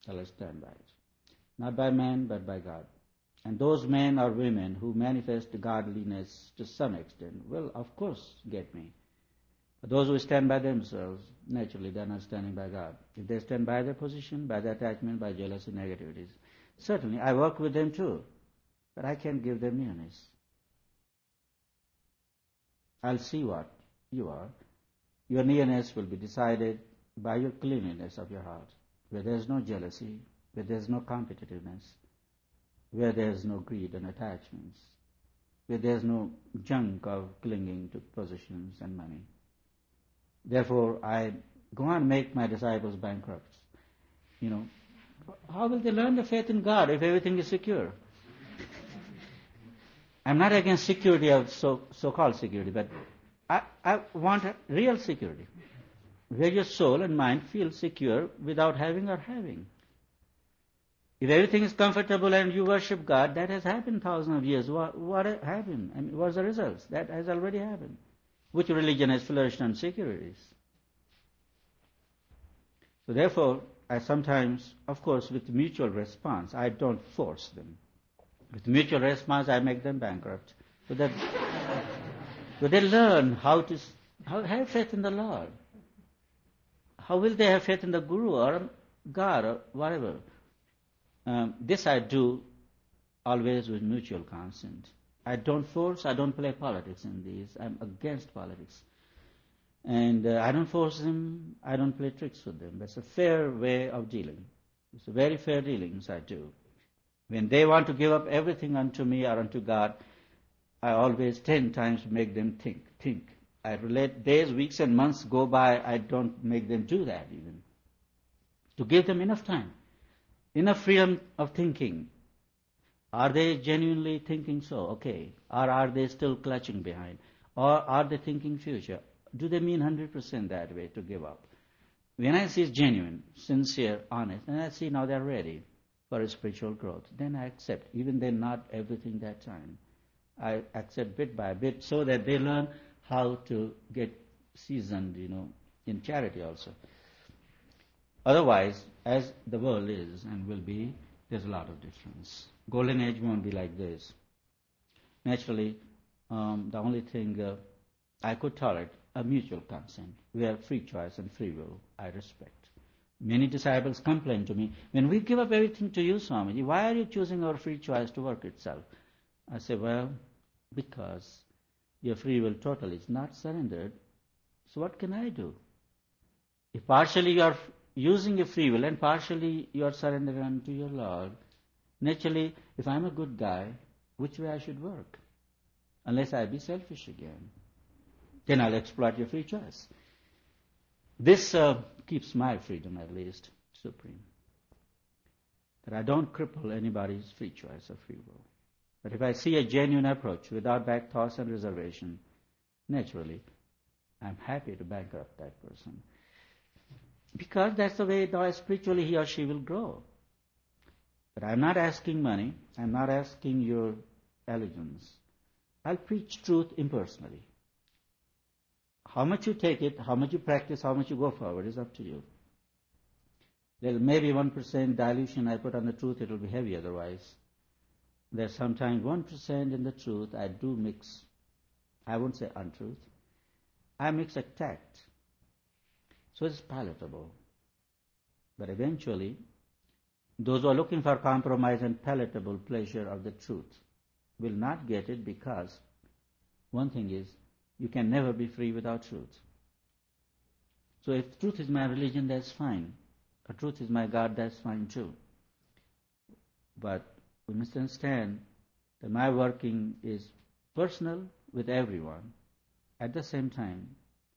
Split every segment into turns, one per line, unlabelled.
I'll stand by it. Not by man, but by God. And those men or women who manifest godliness to some extent will, of course, get me. But those who stand by themselves, naturally, they're not standing by God. If they stand by their position, by their attachment, by jealousy, negativities, certainly I work with them too, but I can't give them nearness. I'll see what you are. Your nearness will be decided by your cleanliness of your heart, where there's no jealousy, where there's no competitiveness, where there's no greed and attachments, where there's no junk of clinging to positions and money. Therefore, I go on and make my disciples bankrupt. How will they learn the faith in God if everything is secure? I'm not against security of so-called security, but I want a real security, where your soul and mind feel secure without having or having. If everything is comfortable and you worship God, that has happened thousands of years. What happened? I mean, what's the results? That has already happened. Which religion has flourished on securities? So therefore, I sometimes, of course, with mutual response, I don't force them. With mutual response, I make them bankrupt. So that they learn how to have faith in the Lord. How will they have faith in the Guru or God or whatever? This I do always with mutual consent. I don't force, I don't play politics in these. I'm against politics. And I don't force them, I don't play tricks with them. That's a fair way of dealing. It's a very fair dealings I do. When they want to give up everything unto me or unto God, I always 10 times make them think. I relate days, weeks and months go by, I don't make them do that even. To give them enough time, enough freedom of thinking. Are they genuinely thinking so? Okay. Or are they still clutching behind? Or are they thinking future? Do they mean 100% that way to give up? When I see it's genuine, sincere, honest, and I see now they're ready for a spiritual growth, then I accept, even they're not everything that time. I accept bit by bit so that they learn how to get seasoned, in charity also. Otherwise, as the world is and will be, there's a lot of difference. Golden age won't be like this. Naturally, the only thing I could tolerate, a mutual consent, where free choice and free will I respect. Many disciples complain to me, when we give up everything to you, Swamiji, why are you choosing our free choice to work itself? I say, well, because your free will totally is not surrendered, so what can I do? If partially you are using your free will and partially you are surrendered unto your Lord, naturally, if I'm a good guy, which way I should work? Unless I be selfish again. Then I'll exploit your free choice. This keeps my freedom, at least, supreme. That I don't cripple anybody's free choice or free will. But if I see a genuine approach without back thoughts and reservation, naturally, I'm happy to bankrupt that person. Because that's the way spiritually he or she will grow. But I'm not asking money. I'm not asking your allegiance. I'll preach truth impersonally. How much you take it, how much you practice, how much you go forward is up to you. There may be 1% dilution I put on the truth, it will be heavy otherwise. There's sometimes 1% in the truth I do mix. I won't say untruth. I mix a tact. So it's palatable. But eventually, those who are looking for compromise and palatable pleasure of the truth will not get it, because one thing is, you can never be free without truth. So if truth is my religion, that's fine. If truth is my God, that's fine too. But we must understand that my working is personal with everyone. At the same time,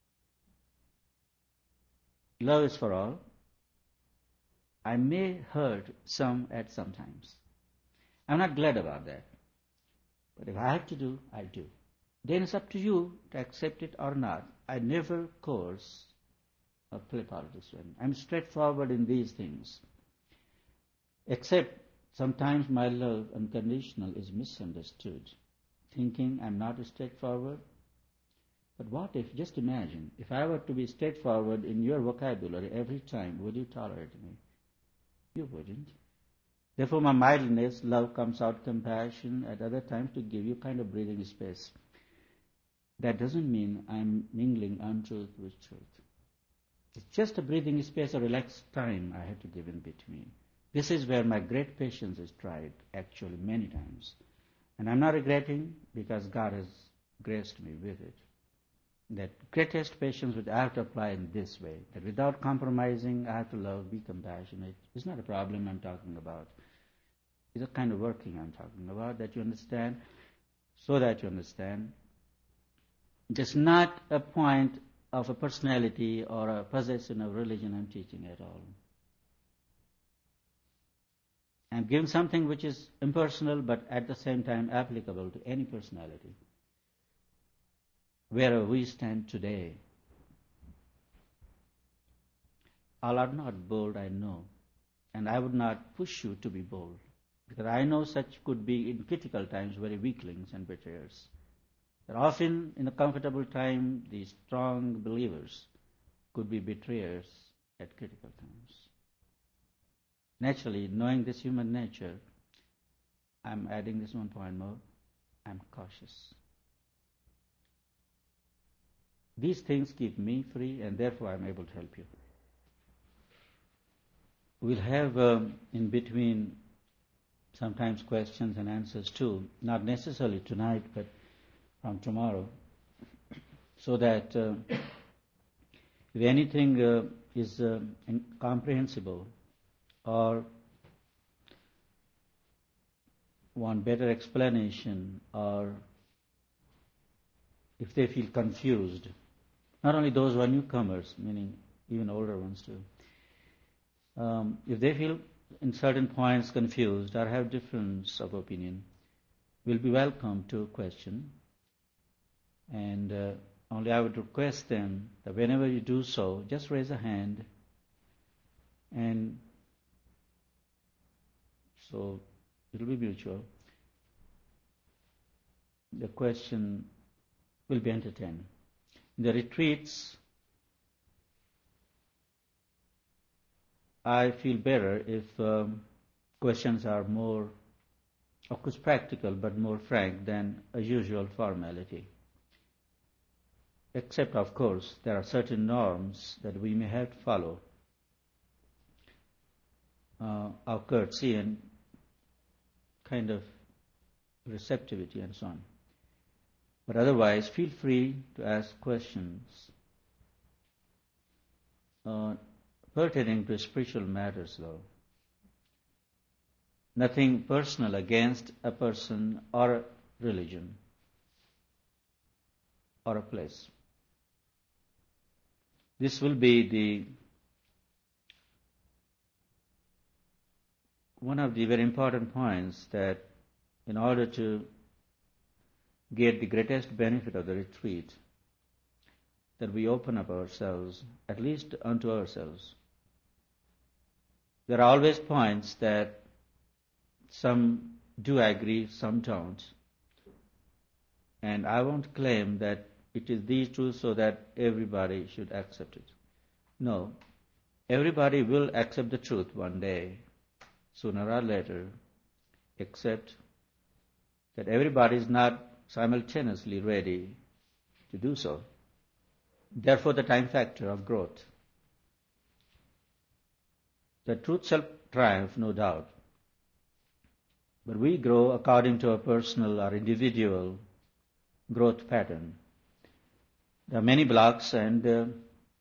love is for all. I may hurt some at some times. I'm not glad about that. But if I have to do, I'll do. Then it's up to you to accept it or not. I never coerce or play politics with them. I'm straightforward in these things. Except sometimes my love unconditional is misunderstood, thinking I'm not straightforward. But what if, just imagine, if I were to be straightforward in your vocabulary every time, would you tolerate me? You wouldn't. Therefore, my mildness, love comes out, compassion at other times to give you kind of breathing space. That doesn't mean I'm mingling untruth with truth. It's just a breathing space, a relaxed time I have to give in between. This is where my great patience is tried, actually, many times. And I'm not regretting because God has graced me with it. That greatest patience which I have to apply in this way, that without compromising, I have to love, be compassionate. It's not a problem I'm talking about. It's a kind of working I'm talking about, that you understand, so that you understand. It's not a point of a personality or a possession of religion I'm teaching at all. I'm giving something which is impersonal but at the same time applicable to any personality. Wherever we stand today, all are not bold, I know, and I would not push you to be bold, because I know such could be in critical times very weaklings and betrayers. But often in a comfortable time, the strong believers could be betrayers at critical times. Naturally, knowing this human nature, I'm adding this one point more, I'm cautious. These things keep me free, and therefore I'm able to help you. We'll have in between sometimes questions and answers too, not necessarily tonight, but from tomorrow, so that if anything is incomprehensible or want better explanation, or if they feel confused, not only those who are newcomers, meaning even older ones too, if they feel in certain points confused or have difference of opinion, will be welcome to question. And only I would request them that whenever you do so, just raise a hand, and so it will be mutual. The question will be entertained. In the retreats, I feel better if questions are more, of course, practical, but more frank than a usual formality. Except, of course, there are certain norms that we may have to follow. Our courtesy and kind of receptivity and so on. But otherwise, feel free to ask questions pertaining to spiritual matters, though. Nothing personal against a person or a religion or a place. This will be one of the very important points, that in order to get the greatest benefit of the retreat, that we open up ourselves, at least unto ourselves. There are always points that some do agree, some don't. And I won't claim that it is the truth so that everybody should accept it. No, everybody will accept the truth one day, sooner or later, except that everybody is not simultaneously ready to do so. Therefore, the time factor of growth. The truth shall triumph, no doubt. But we grow according to a personal or individual growth pattern. There are many blocks and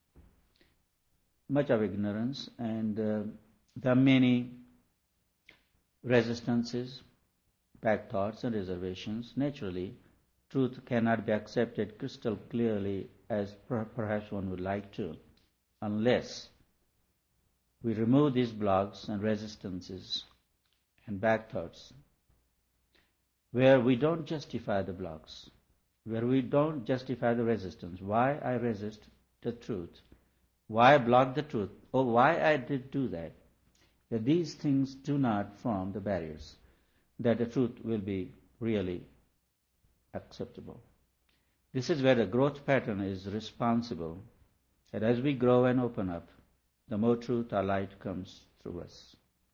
much of ignorance, and there are many resistances, back thoughts and reservations. Naturally, truth cannot be accepted crystal clearly as perhaps one would like to, unless we remove these blocks and resistances and back thoughts, where we don't justify the blocks, where we don't justify the resistance. Why I resist the truth? Why I block the truth? Or why I did do that? That these things do not form the barriers, that the truth will be really acceptable. This is where the growth pattern is responsible, that as we grow and open up, the more truth or light comes through us.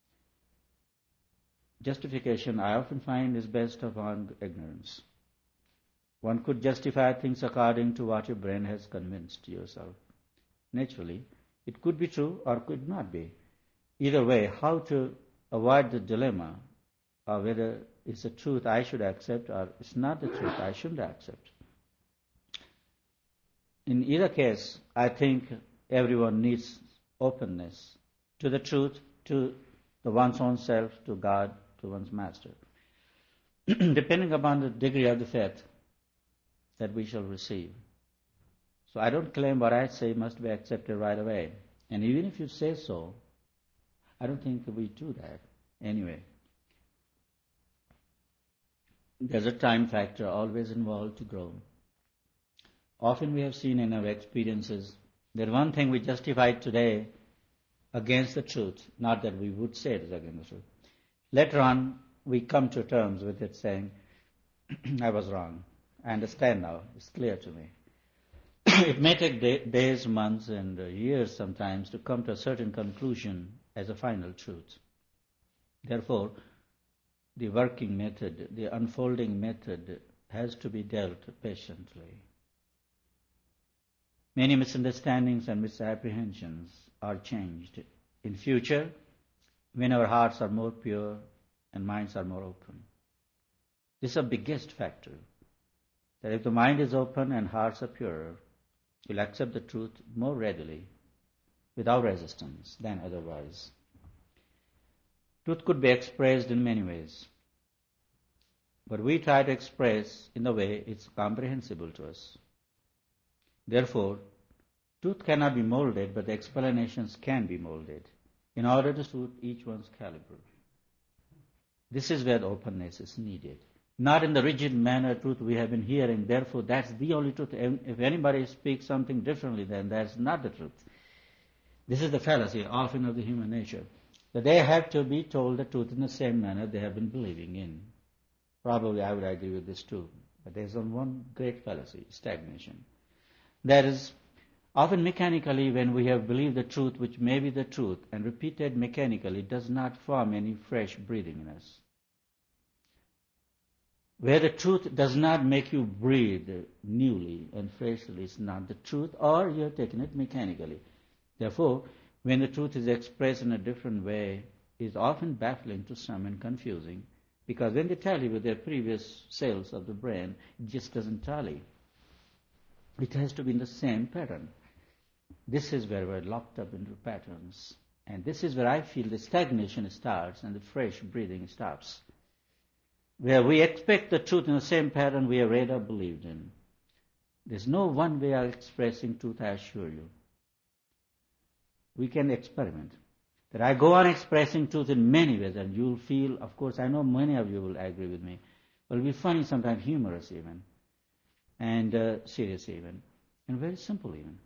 justification I often find is based upon ignorance. One could justify things according to what your brain has convinced yourself. Naturally, it could be true or could not be. Either way, how to avoid the dilemma of whether it's the truth I should accept or it's not the truth I shouldn't accept. In either case, I think everyone needs openness to the truth, to the one's own self, to God, to one's master. Depending upon the degree of the faith that we shall receive. So I don't claim what I say must be accepted right away. And even if you say so, I don't think we do that anyway. There's a time factor always involved to grow. Often we have seen in our experiences that one thing we justified today against the truth, not that we would say it is against the truth. Later on, we come to terms with it saying, I was wrong. I understand now. It's clear to me. It may take days, months, and years sometimes to come to a certain conclusion as a final truth. Therefore, the working method, the unfolding method has to be dealt patiently. Many misunderstandings and misapprehensions are changed in future when our hearts are more pure and minds are more open. This is the biggest factor. That if the mind is open and hearts are purer, you'll accept the truth more readily, without resistance than otherwise. Truth could be expressed in many ways, but we try to express in the way it's comprehensible to us. Therefore, truth cannot be molded, but the explanations can be molded in order to suit each one's caliber. This is where the openness is needed. Not in the rigid manner truth we have been hearing, therefore that's the only truth. If anybody speaks something differently, then that's not the truth. This is the fallacy often of the human nature, that they have to be told the truth in the same manner they have been believing in. Probably I would agree with this too, but there's one great fallacy, stagnation. That is, often mechanically when we have believed the truth which may be the truth and repeated mechanically, it does not form any fresh breathing in us. Where the truth does not make you breathe newly and freshly, it's not the truth, or you have taken it mechanically. Therefore, when the truth is expressed in a different way, it is often baffling to some and confusing, because when they tally with their previous cells of the brain, it just doesn't tally. It has to be in the same pattern. This is where we're locked up into patterns. And this is where I feel the stagnation starts and the fresh breathing stops. Where we expect the truth in the same pattern we have read or believed in. There's no one way of expressing truth, I assure you. We can experiment. That I go on expressing truth in many ways, and you'll feel, of course, I know many of you will agree with me, but it'll be funny, sometimes humorous even, and serious even, and very simple even.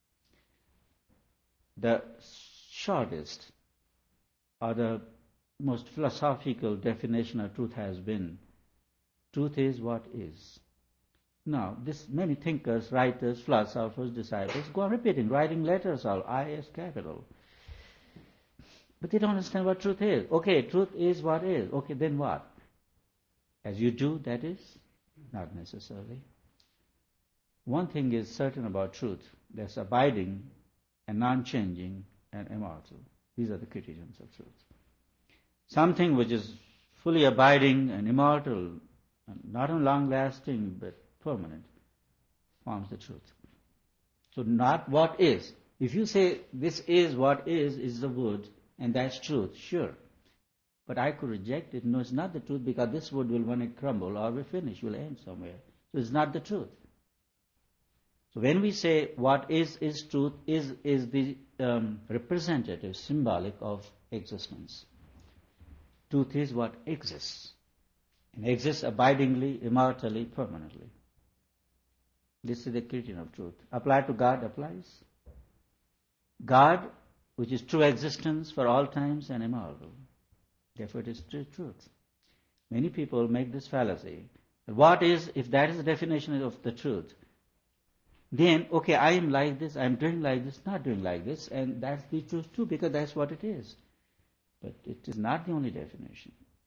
The shortest or the most philosophical definition of truth has been, truth is what is. Now, many thinkers, writers, philosophers, disciples go on repeating, writing letters all, I-S capital. But they don't understand what truth is. Okay, truth is what is. Okay, then what? As you do, that is? Not necessarily. One thing is certain about truth. That's abiding and non-changing and immortal. These are the criterions of truth. Something which is fully abiding and immortal, and not only long-lasting but permanent, forms the truth. So not what is. If you say this is what is the wood, and that's truth, sure. But I could reject it. No, it's not the truth, because this wood will, when it crumble or we finish, will end somewhere. So it's not the truth. So when we say what is truth, is the representative, symbolic of existence. Truth is what exists, and exists abidingly, immortally, permanently. This is the criterion of truth. Applied to God applies. God, which is true existence for all times and immortal. Therefore it is true truth. Many people make this fallacy. What is, if that is the definition of the truth, then, okay, I am like this, I am doing like this, not doing like this, and that's the truth too, because that's what it is. But it is not the only definition.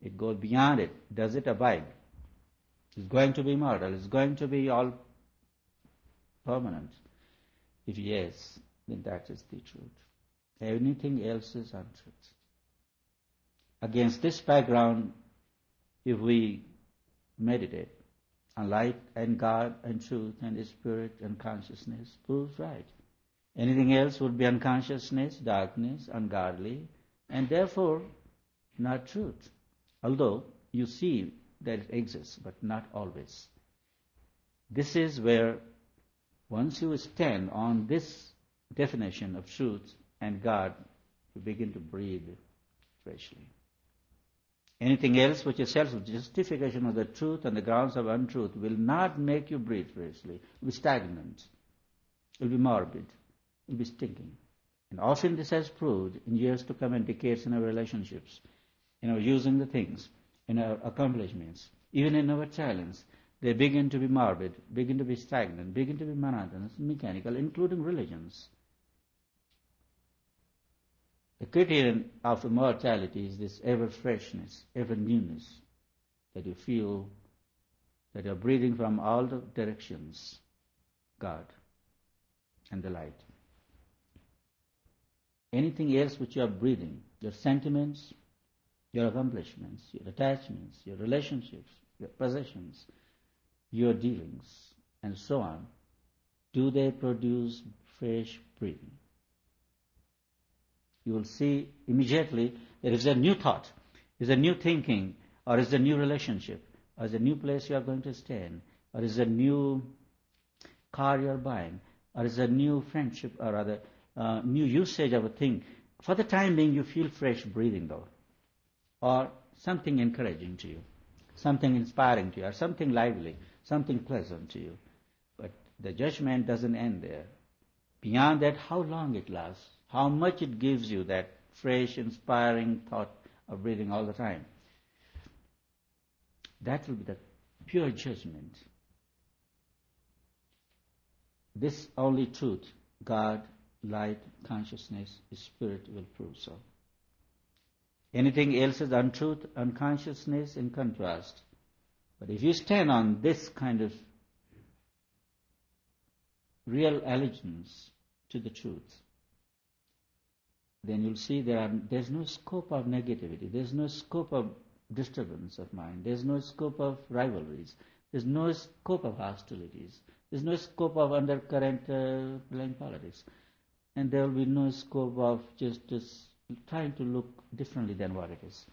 It goes beyond it. Does it abide? It's going to be immortal. It's going to be all permanent. If yes, then that is the truth. Anything else is untruth. Against this background, if we meditate on light and God and truth and the spirit and consciousness, proves right. Anything else would be unconsciousness, darkness, ungodly, and therefore not truth. Although you see that it exists, but not always. This is where once you stand on this definition of truth and God, you begin to breathe freshly. Anything else which is self-justification of the truth on the grounds of untruth will not make you breathe freshly. It will be stagnant. It will be morbid. It will be stinking. And often this has proved in years to come and decades in our relationships, in our using the things, in our accomplishments, even in our talents. They begin to be morbid, begin to be stagnant, begin to be monotonous, mechanical, including religions. The criterion of immortality is this ever freshness, ever newness, that you feel that you're breathing from all the directions, God and the light. Anything else which you are breathing, your sentiments, your accomplishments, your attachments, your relationships, your possessions, your dealings, and so on, do they produce fresh breathing? You will see immediately there is a new thought, is a new thinking, or is a new relationship, or is a new place you are going to stay in, or is a new car you are buying, or is a new friendship, or rather new usage of a thing. For the time being, you feel fresh breathing though, or something encouraging to you, something inspiring to you, or something lively, something pleasant to you. But the judgment doesn't end there. Beyond that, how long it lasts, how much it gives you that fresh, inspiring thought of breathing all the time. That will be the pure judgment. This only truth, God, light, consciousness, spirit will prove so. Anything else is untruth, unconsciousness in contrast. But if you stand on this kind of real allegiance to the truth, then you'll see there's no scope of negativity, there's no scope of disturbance of mind, there's no scope of rivalries, there's no scope of hostilities, there's no scope of undercurrent playing politics, and there will be no scope of just trying to look differently than what it is.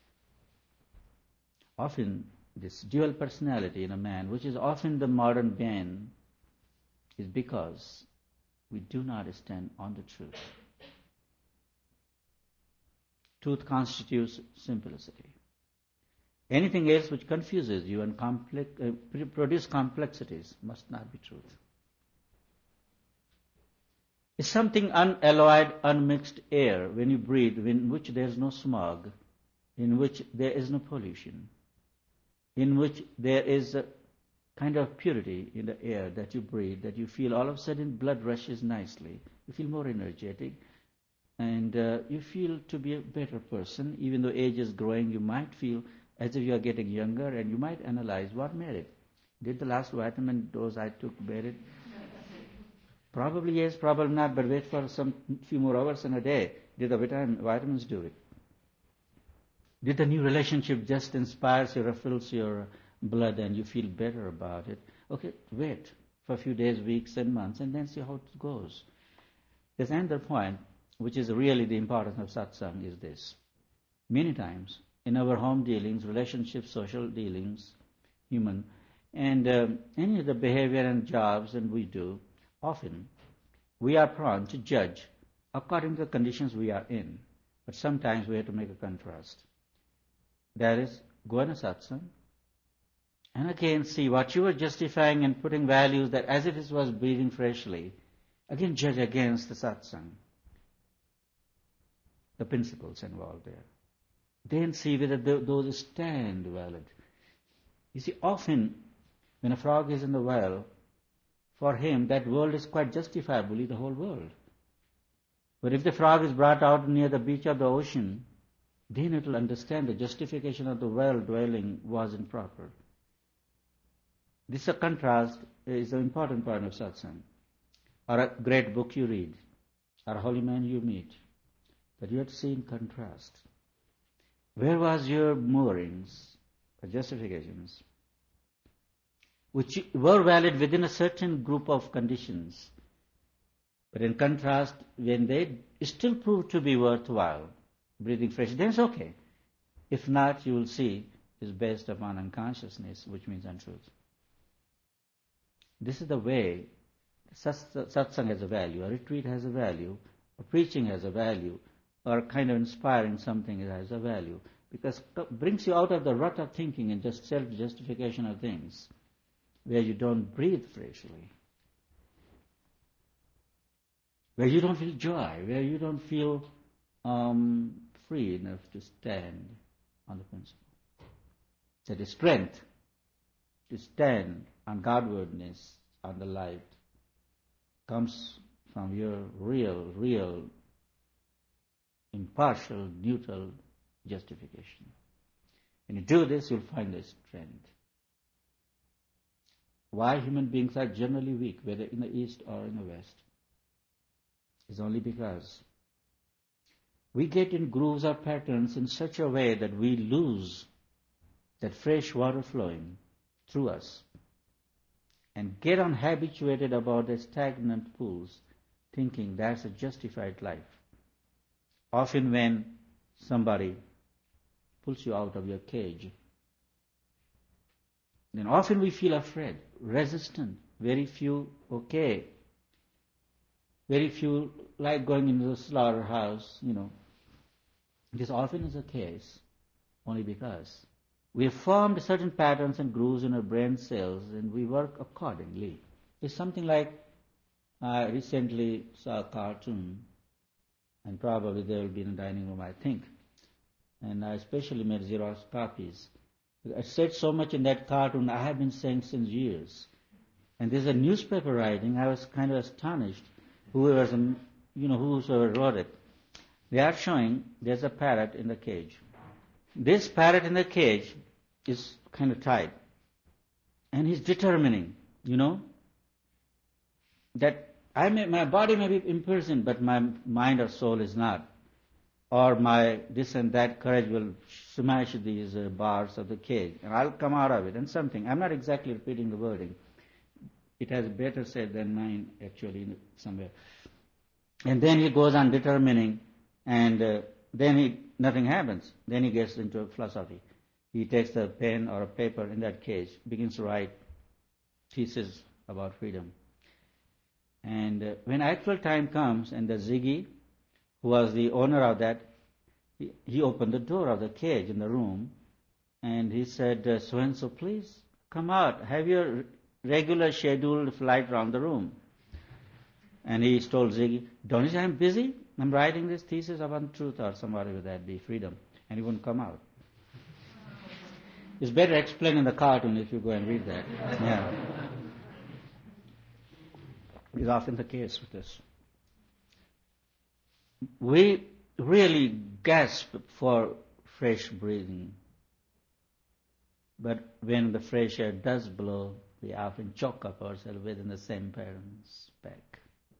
Often this dual personality in a man, which is often the modern man, is because we do not stand on the truth. Truth constitutes simplicity. Anything else which confuses you and produces complexities must not be truth. It's something unalloyed, unmixed air when you breathe, in which there is no smog, in which there is no pollution, in which there is a kind of purity in the air that you breathe, that you feel all of a sudden blood rushes nicely, you feel more energetic, and you feel to be a better person. Even though age is growing, you might feel as if you are getting younger, and you might analyze what made it. Did the last vitamin dose I took bear it? Probably yes, probably not, but wait for some few more hours in a day. Did the vitamins do it? Did the new relationship just inspires you, refills your blood, and you feel better about it? Okay, wait for a few days, weeks, and months, and then see how it goes. There's another point, which is really the importance of satsang, is this. Many times, in our home dealings, relationships, social dealings, human, and any of the behavior and jobs and we do, often we are prone to judge according to the conditions we are in. But sometimes we have to make a contrast. That is, go on a satsang, and again see what you were justifying and putting values that as if it was breathing freshly, again judge against the satsang, the principles involved there. Then see whether those stand valid. You see, often when a frog is in the well, for him that world is quite justifiably the whole world. But if the frog is brought out near the beach of the ocean, then it will understand the justification of the well-dwelling was improper. This a contrast is an important part of satsang. Or a great book you read, or a holy man you meet, that you have to see in contrast. Where was your moorings or justifications, which were valid within a certain group of conditions, but in contrast, when they still prove to be worthwhile, breathing fresh, then it's okay. If not, you will see it's based upon unconsciousness, which means untruth. This is the way satsang has a value, a retreat has a value, a preaching has a value, or kind of inspiring something has a value, because it brings you out of the rut of thinking and just self-justification of things, where you don't breathe freshly, where you don't feel joy, where you don't feel free enough to stand on the principle. So the strength to stand on Godwardness, on the light, comes from your real, impartial, neutral justification. When you do this, you'll find the strength. Why human beings are generally weak, whether in the East or in the West, is only because we get in grooves or patterns in such a way that we lose that fresh water flowing through us and get unhabituated about the stagnant pools, thinking that's a justified life. Often when somebody pulls you out of your cage, then often we feel afraid, resistant, very few okay, very few like going into the slaughterhouse, This often is the case only because we have formed certain patterns and grooves in our brain cells and we work accordingly. It's something like I recently saw a cartoon, and probably there will be in the dining room, I think. And I especially made Xerox copies. I said so much in that cartoon I have been saying since years. And there's a newspaper writing, I was kind of astonished. Whosoever wrote it. They are showing there's a parrot in the cage. This parrot in the cage is kind of tied. And he's determining, that my body may be imprisoned, but my mind or soul is not. Or my this and that courage will smash these bars of the cage, and I'll come out of it, and something. I'm not exactly repeating the wording. It has better said than mine, actually, somewhere. And then he goes on determining, and then nothing happens. Then he gets into a philosophy. He takes a pen or a paper in that cage, begins to write thesis about freedom. And when actual time comes, and the Ziggy, who was the owner of that, he opened the door of the cage in the room, and he said, so-and-so, please come out, have your regular scheduled flight around the room. And he told Ziggy, don't you say I'm busy? I'm writing this thesis about truth, or somebody with that, be freedom. And he wouldn't come out. It's better explained in the cartoon if you go and read that. Yeah. It's often the case with this. We really gasp for fresh breathing. But when the fresh air does blow, we often choke up ourselves within the same parent's back.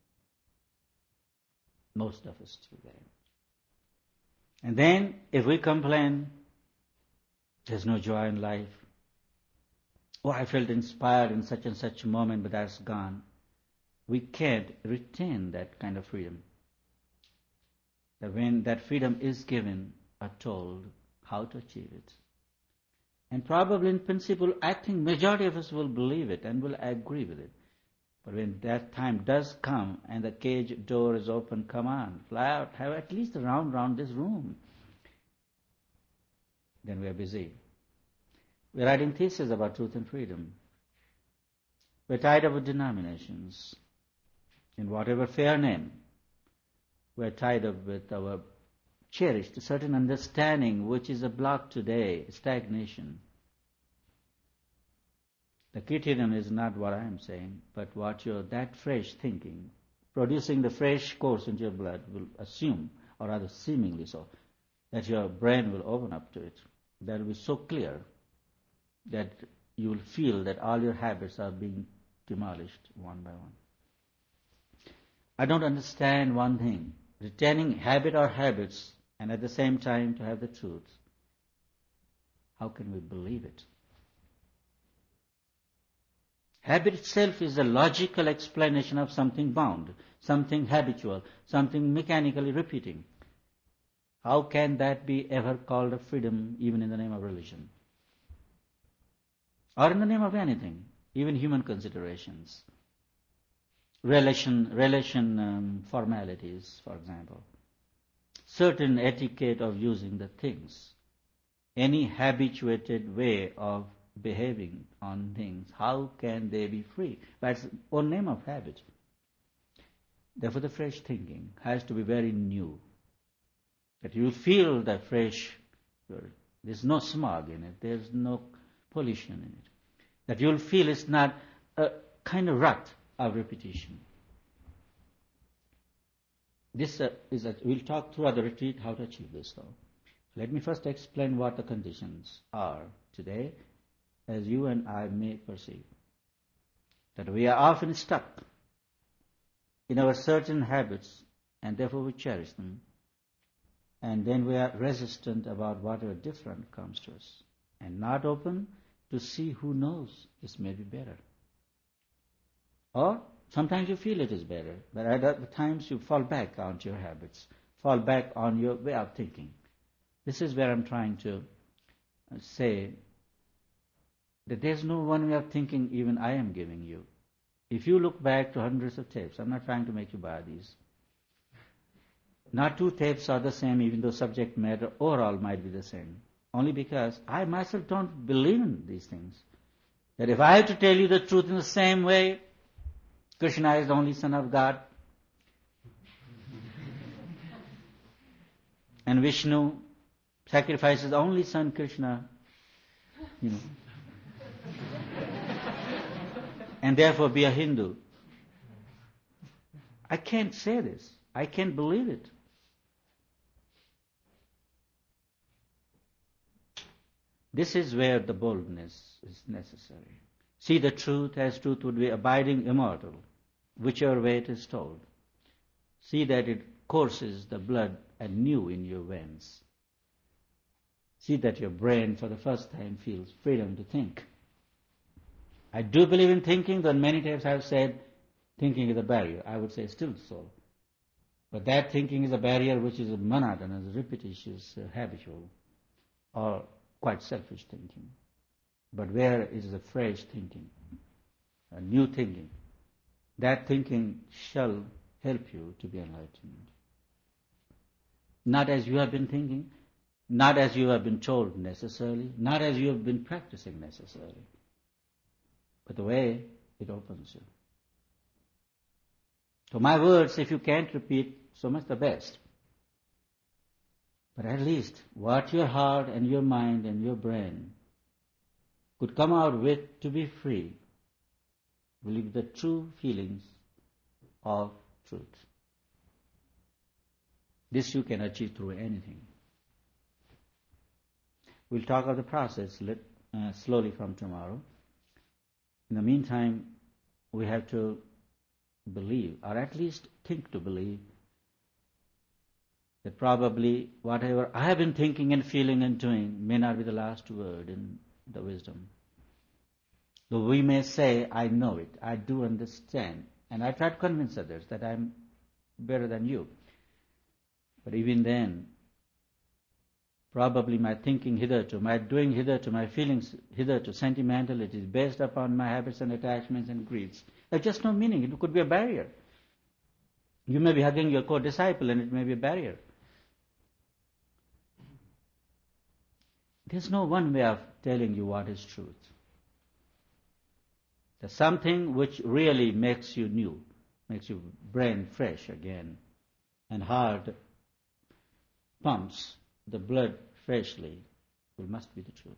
Most of us do that. And then, if we complain, there's no joy in life. Oh, I felt inspired in such and such a moment, but that's gone. We can't retain that kind of freedom. That when that freedom is given, are told how to achieve it. And probably in principle, I think majority of us will believe it and will agree with it. But when that time does come and the cage door is open, come on, fly out, have at least a round around this room. Then we are busy. We're writing theses about truth and freedom. We're tied up with denominations. In whatever fair name, we're tied up with our cherished certain understanding, which is a block today, stagnation. The criterion is not what I am saying, but what that fresh thinking, producing the fresh course into your blood, will assume, or rather seemingly so, that your brain will open up to it. That will be so clear that you will feel that all your habits are being demolished one by one. I don't understand one thing. Retaining habit or habits and at the same time to have the truth. How can we believe it? Habit itself is a logical explanation of something bound, something habitual, something mechanically repeating. How can that be ever called a freedom even in the name of religion? Or in the name of anything, even human considerations. Relation formalities, for example. Certain etiquette of using the things. Any habituated way of behaving on things, how can they be free? That's the own name of habit. Therefore, the fresh thinking has to be very new. That you feel that fresh, there's no smog in it, there's no pollution in it. That you'll feel it's not a kind of rut of repetition. We'll talk throughout the retreat how to achieve this though. Let me first explain what the conditions are today, as you and I may perceive. That we are often stuck in our certain habits, and therefore we cherish them. And then we are resistant about whatever different comes to us, and not open to see who knows this may be better. Or sometimes you feel it is better, but at other times you fall back onto your habits, fall back on your way of thinking. This is where I'm trying to say that there's no one way of thinking even I am giving you. If you look back to hundreds of tapes, I'm not trying to make you buy these. Not two tapes are the same, even though subject matter overall might be the same. Only because I myself don't believe in these things. That if I have to tell you the truth in the same way, Krishna is the only Son of God, and Vishnu sacrifices the only son Krishna, and therefore be a Hindu. I can't say this. I can't believe it. This is where the boldness is necessary. See the truth as truth would be abiding immortal, whichever way it is told. See that it courses the blood anew in your veins. See that your brain for the first time feels freedom to think. I do believe in thinking, though many times I have said thinking is a barrier. I would say still so. But that thinking is a barrier which is monotonous, repetitious, habitual, or quite selfish thinking. But where it is a fresh thinking, a new thinking, that thinking shall help you to be enlightened. Not as you have been thinking, not as you have been told necessarily, not as you have been practicing necessarily, but the way it opens you. So my words, if you can't repeat, so much the best. But at least what your heart and your mind and your brain could come out with to be free will be the true feelings of truth. This you can achieve through anything. We'll talk of the process slowly from tomorrow. In the meantime, we have to believe, or at least think to believe, that probably whatever I have been thinking and feeling and doing may not be the last word in the wisdom. Though we may say, I know it, I do understand, and I try to convince others that I'm better than you. But even then, probably my thinking hitherto, my doing hitherto, my feelings hitherto, sentimentality is based upon my habits and attachments and greeds. There's just no meaning. It could be a barrier. You may be hugging your co-disciple and it may be a barrier. There's no one way of telling you what is truth. There's something which really makes you new, makes your brain fresh again, and heart pumps the blood freshly, it must be the truth.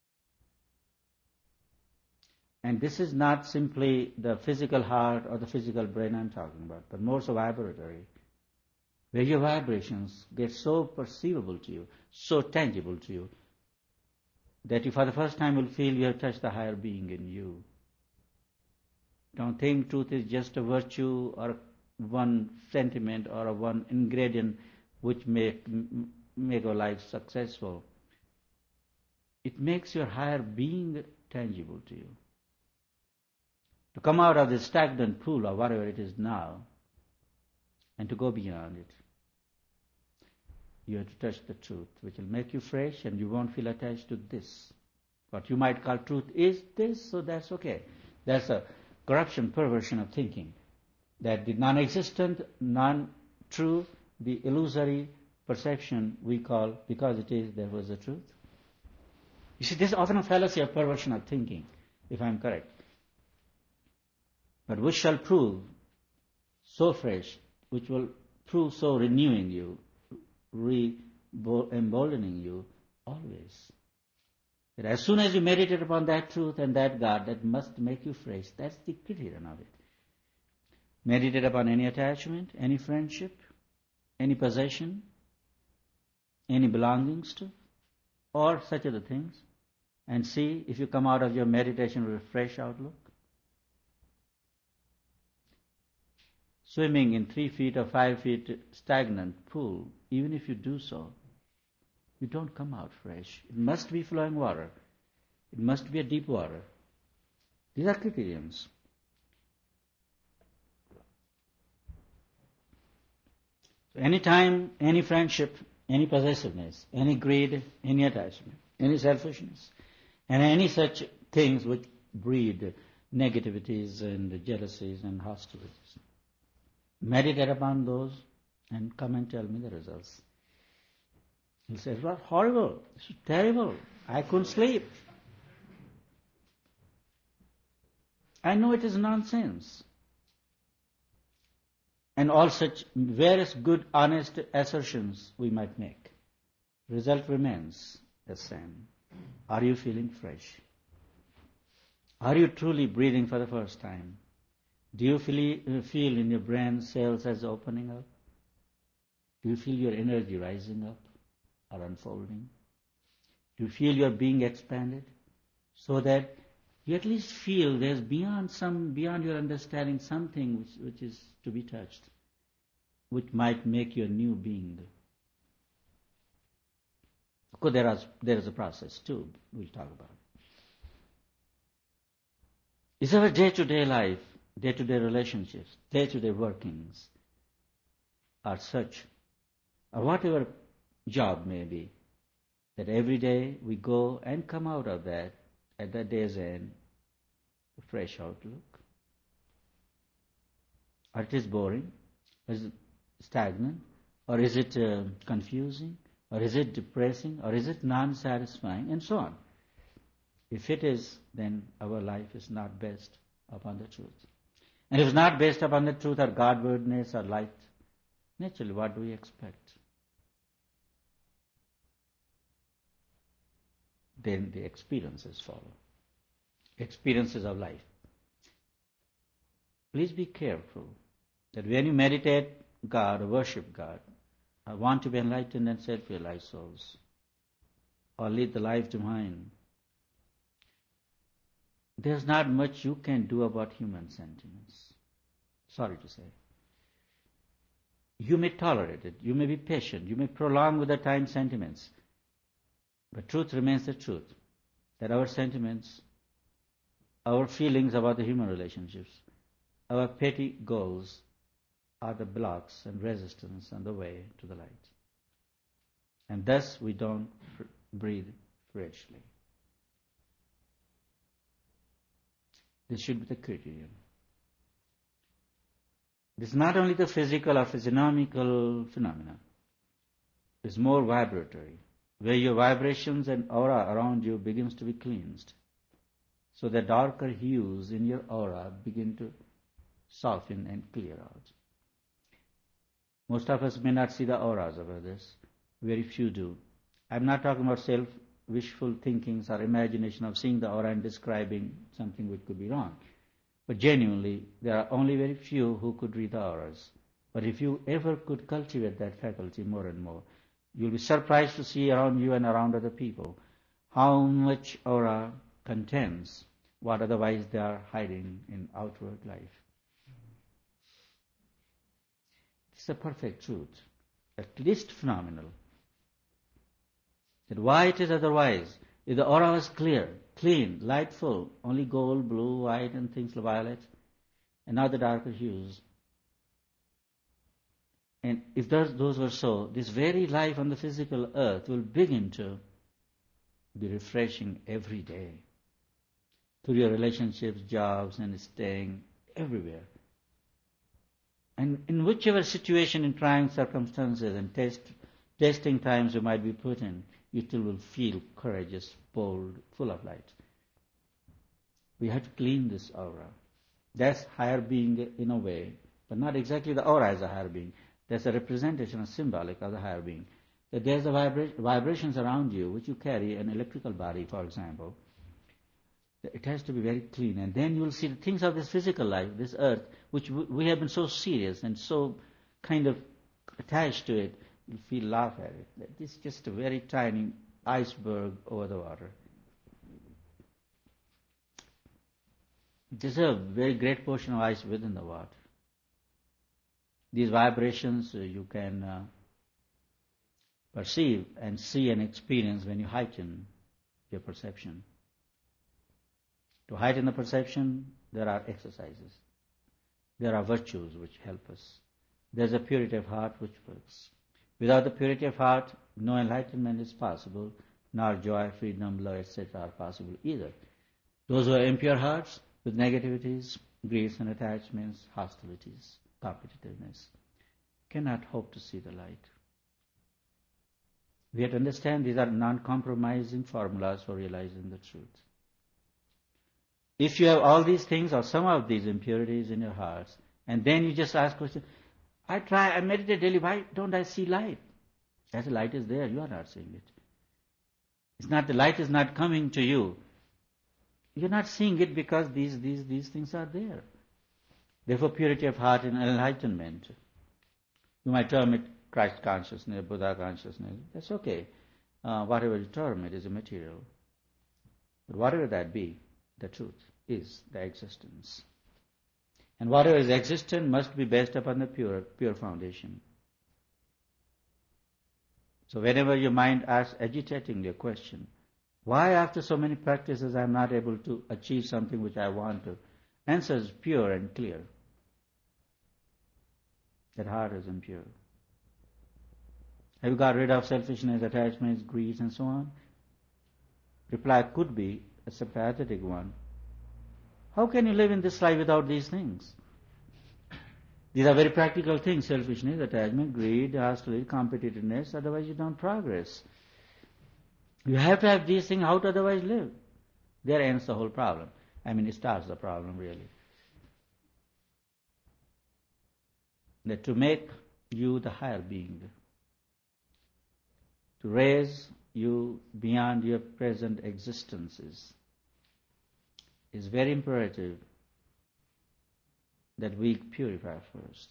And this is not simply the physical heart or the physical brain I'm talking about, but more so vibratory. where your vibrations get so perceivable to you, so tangible to you, that you for the first time will feel you have touched the higher being in you. Don't think truth is just a virtue or one sentiment or a one ingredient which make your life successful. It makes your higher being tangible to you. To come out of this stagnant pool or whatever it is now and to go beyond it, you have to touch the truth, which will make you fresh and you won't feel attached to this. What you might call truth is this, so that's okay. That's a corruption, perversion of thinking. That the non-existent, non-true, the illusory perception we call, because it is, there was the truth. You see, this is often a fallacy of perversion of thinking, if I am correct. But which shall prove so fresh, which will prove so renewing you, emboldening you always. That as soon as you meditate upon that truth and that God, that must make you fresh. That's the criterion of it. Meditate upon any attachment, any friendship, any possession, any belongings to, or such other things, and see if you come out of your meditation with a fresh outlook. Swimming in 3 feet or 5 feet stagnant pool, even if you do so, you don't come out fresh. It must be flowing water. It must be a deep water. These are criterions. So anytime, any friendship, any possessiveness, any greed, any attachment, any selfishness, and any such things which breed negativities and jealousies and hostilities, meditate upon those and come and tell me the results. He says, it was horrible, it was terrible, I couldn't sleep. I know it is nonsense. And all such various good, honest assertions we might make. Result remains the same. Are you feeling fresh? Are you truly breathing for the first time? Do you feel in your brain cells as opening up? Do you feel your energy rising up or unfolding? Do you feel your being expanded? So that you at least feel there's beyond your understanding something which is to be touched, which might make you a new being. Of course, there is a process too, we'll talk about. Is our day-to-day life, day-to-day relationships, day-to-day workings are such, or whatever job may be, that every day we go and come out of that at that day's end, a fresh outlook? Or it is boring? Or is it stagnant? Or is it confusing? Or is it depressing? Or is it non-satisfying? And so on. If it is, then our life is not based upon the truth. And if it's not based upon the truth or Godwardness or light, naturally, what do we expect? Then the experiences follow. Experiences of life. Please be careful that when you meditate God or worship God, or want to be enlightened and self-realized souls, or lead the life divine, there's not much you can do about human sentiments. Sorry to say. You may tolerate it, you may be patient, you may prolong with the time sentiments, but truth remains the truth, that our sentiments, our feelings about the human relationships, our petty goals are the blocks and resistance on the way to the light. And thus we don't breathe freshly. This should be the criterion. This is not only the physical or physiognomical phenomena. It's more vibratory, where your vibrations and aura around you begins to be cleansed. So the darker hues in your aura begin to soften and clear out. Most of us may not see the auras of others. Very few do. I'm not talking about wishful thinkings or imagination of seeing the aura and describing something which could be wrong. But genuinely, there are only very few who could read the auras. But if you ever could cultivate that faculty more and more, you'll be surprised to see around you and around other people how much aura contains what otherwise they are hiding in outward life. It's a perfect truth, at least phenomenal. That why it is otherwise, if the aura was clear, clean, lightful, only gold, blue, white, and things violet, and other darker hues. And if those were so, this very life on the physical earth will begin to be refreshing every day through your relationships, jobs, and staying everywhere. And in whichever situation, in trying circumstances and testing times you might be put in, you still will feel courageous, bold, full of light. We have to clean this aura. That's higher being in a way, but not exactly the aura as a higher being. That's a representation, a symbolic of the higher being. That there's the vibrations around you, which you carry, an electrical body, for example. It has to be very clean. And then you will see the things of this physical life, this earth, which we have been so serious and so kind of attached to it, you feel laugh at it. This is just a very tiny iceberg over the water. There's a very great portion of ice within the water. These vibrations you can perceive and see and experience when you heighten your perception. To heighten the perception, there are exercises. There are virtues which help us. There's a purity of heart which works. Without the purity of heart, no enlightenment is possible, nor joy, freedom, love, etc. are possible either. Those who have impure hearts, with negativities, griefs and attachments, hostilities, competitiveness, cannot hope to see the light. We have to understand these are non-compromising formulas for realizing the truth. If you have all these things or some of these impurities in your hearts, and then you just ask questions, I meditate daily, why don't I see light? As the light is there, you are not seeing it. It's not, the light is not coming to you. You're not seeing it because these things are there. Therefore, purity of heart and enlightenment. You might term it Christ consciousness, Buddha consciousness. That's okay. Whatever you term it is immaterial. But whatever that be, the truth is the existence. And whatever is existent must be based upon the pure foundation. So whenever your mind asks agitatingly a question, why after so many practices I am not able to achieve something which I want to? Answer is pure and clear. That heart is impure. Have you got rid of selfishness, attachments, greed, and so on? Reply could be a sympathetic one. How can you live in this life without these things? These are very practical things: selfishness, attachment, greed, hostility, competitiveness. Otherwise, you don't progress. You have to have these things. How to otherwise live? There ends the whole problem. It starts the problem really. That to make you the higher being, to raise you beyond your present existences, is very imperative that we purify first.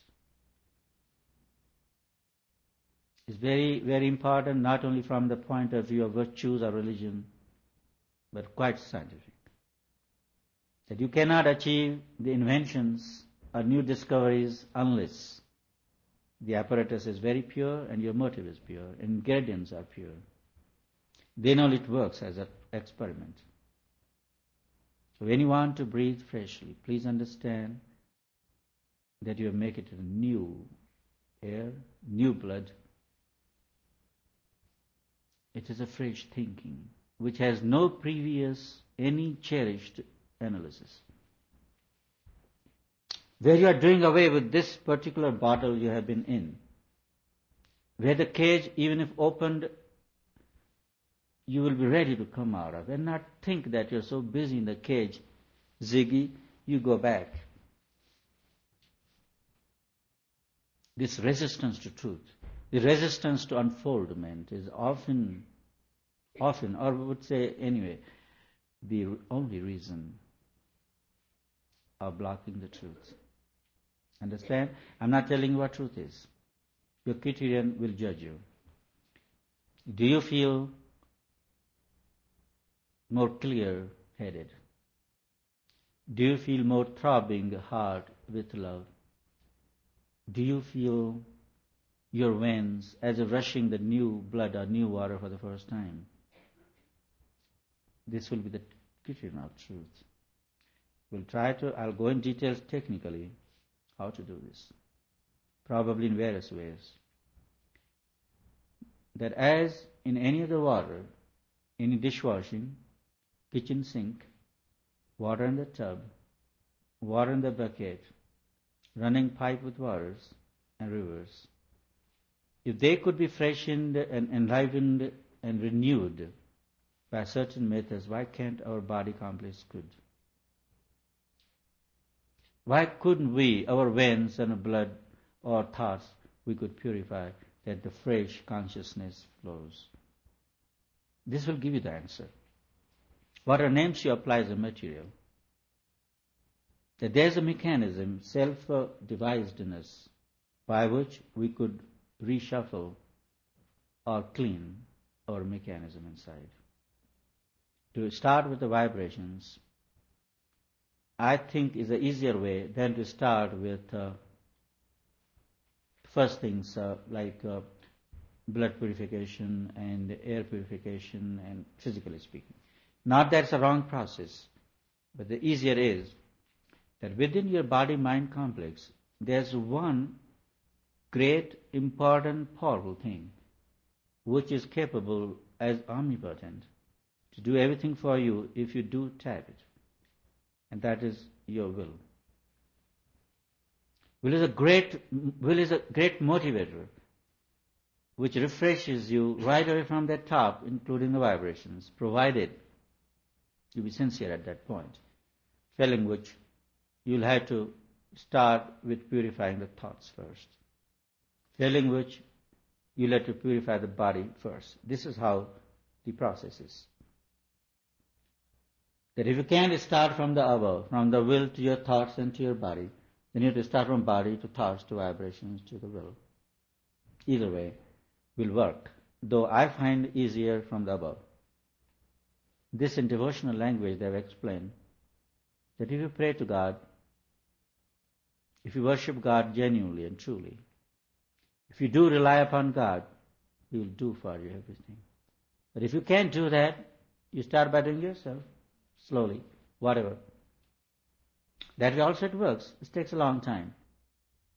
It's very, very important, not only from the point of view of virtues or religion, but quite scientific. That you cannot achieve the inventions or new discoveries unless the apparatus is very pure and your motive is pure, ingredients are pure. Then only it works as an experiment. So when you want to breathe freshly, please understand that you make it a new air, new blood. It is a fresh thinking, which has no previous, any cherished analysis. Where you are doing away with this particular bottle you have been in, where the cage, even if opened, you will be ready to come out of, and not think that you're so busy in the cage, Ziggy, you go back. This resistance to truth, the resistance to unfoldment is often, or I would say anyway, the only reason of blocking the truth. Understand? I'm not telling you what truth is. Your criterion will judge you. Do you feel more clear-headed? Do you feel more throbbing heart with love? Do you feel your veins as if rushing the new blood or new water for the first time? This will be the criterion of truth. I'll go in details technically how to do this, probably in various ways. That as in any other water, any dishwashing, kitchen sink, water in the tub, water in the bucket, running pipe with waters and rivers, if they could be freshened and enlivened and renewed by certain methods, why can't our body complex good? Why couldn't we, our veins and blood or thoughts, we could purify that the fresh consciousness flows? This will give you the answer. Whatever names you apply as a material, that there's a mechanism, self-devisedness, by which we could reshuffle or clean our mechanism inside. To start with the vibrations, I think is an easier way than to start with first things like blood purification and air purification and physically speaking. Not that it's a wrong process, but the easier is that within your body-mind complex, there's one great, important, powerful thing which is capable as omnipotent to do everything for you if you do tap it. And that is your will. Will is a great motivator which refreshes you right away from the top, including the vibrations, provided you be sincere at that point. Failing which, you'll have to start with purifying the thoughts first. Failing which, you'll have to purify the body first. This is how the process is. That if you can't start from the above, from the will to your thoughts and to your body, then you have to start from body to thoughts to vibrations to the will. Either way will work, though I find easier from the above. This in devotional language they have explained that if you pray to God, if you worship God genuinely and truly, if you do rely upon God, He will do for you everything. But if you can't do that, you start by doing yourself. Slowly, whatever. That way also it works. It takes a long time.